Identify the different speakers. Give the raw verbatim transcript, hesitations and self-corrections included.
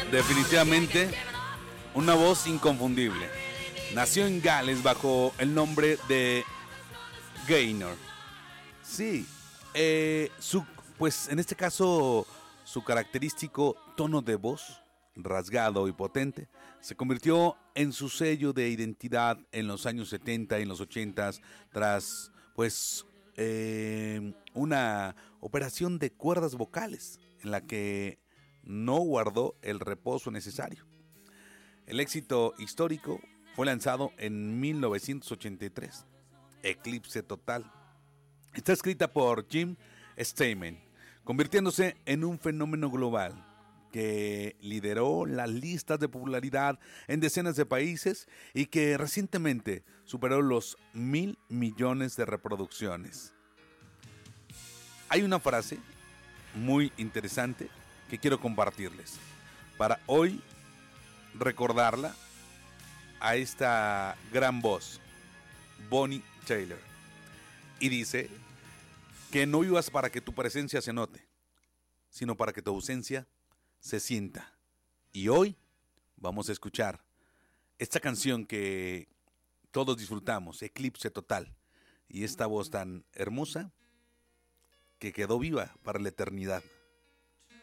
Speaker 1: Definitivamente una voz inconfundible. Nació en Gales bajo el nombre de Gaynor. Sí, eh, su, pues en este caso su característico tono de voz, rasgado y potente, se convirtió en su sello de identidad en los años setenta y en los ochenta tras pues eh, una operación de cuerdas vocales en la que no guardó el reposo necesario. El éxito histórico fue lanzado en mil novecientos ochenta y tres, Eclipse Total. Está escrita por Jim Steinman, convirtiéndose en un fenómeno global que lideró las listas de popularidad en decenas de países y que recientemente superó los mil millones de reproducciones. Hay una frase muy interesante que quiero compartirles para hoy recordarla a esta gran voz, Bonnie Tyler, y dice que no vivas para que tu presencia se note, sino para que tu ausencia se sienta. Y hoy vamos a escuchar esta canción que todos disfrutamos, Eclipse Total, y esta voz tan hermosa que quedó viva para la eternidad.